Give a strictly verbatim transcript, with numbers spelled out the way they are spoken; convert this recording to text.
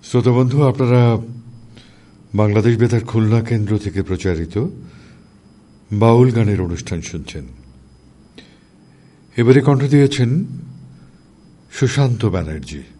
শ্রোতা বন্ধু, আপনারা বাংলাদেশ বেতার খুলনা কেন্দ্র থেকে প্রচারিত বাউল গানের অনুষ্ঠান শুনছেন। এবারে কণ্ঠ দিয়েছেন সুশান্ত ব্যানার্জি।